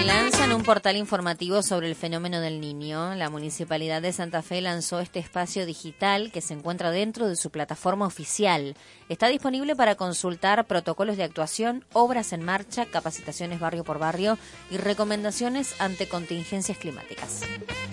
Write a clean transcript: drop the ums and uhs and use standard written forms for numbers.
Lanzan un portal informativo sobre el fenómeno del Niño. La Municipalidad de Santa Fe lanzó este espacio digital que se encuentra dentro de su plataforma oficial. Está disponible para consultar protocolos de actuación, obras en marcha, capacitaciones barrio por barrio y recomendaciones ante contingencias climáticas.